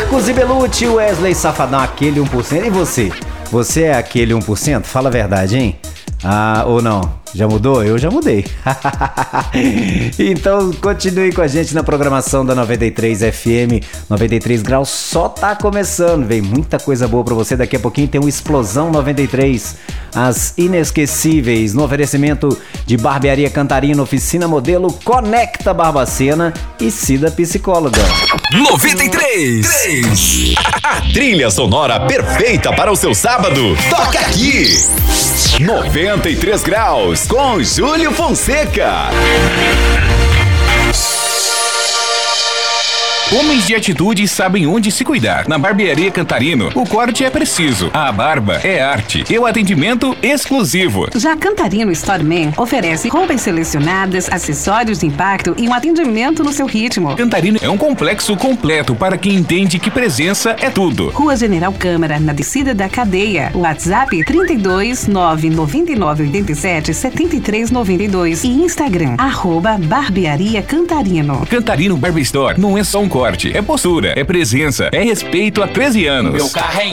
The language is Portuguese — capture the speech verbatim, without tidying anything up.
Marcos e Belucci, Wesley Safadão, aquele um por cento. E você? Você é aquele um por cento? Fala a verdade, hein? Ah, ou não? Já mudou? Eu já mudei. Então continue com a gente na programação da noventa e três F M. noventa e três graus só tá começando. Vem muita coisa boa pra você. Daqui a pouquinho tem uma Explosão noventa e três. As inesquecíveis no oferecimento de Barbearia Cantarino, Oficina Modelo, Conecta Barbacena e Cida Psicóloga. noventa e três. A trilha sonora perfeita para o seu sábado. Toca aqui. noventa e três graus com Júlio Fonseca. Homens de atitude sabem onde se cuidar. Na Barbearia Cantarino, o corte é preciso, a barba é arte e o atendimento exclusivo. Já Cantarino Storeman oferece roupas selecionadas, acessórios de impacto e um atendimento no seu ritmo. Cantarino é um complexo completo para quem entende que presença é tudo. Rua General Câmara, na descida da cadeia. WhatsApp trinta e dois, nove nove nove oito sete, sete três nove dois e Instagram, arroba Barbearia Cantarino. Cantarino Barber Store não é só um corte, é postura, é presença, é respeito há treze anos. Meu carro é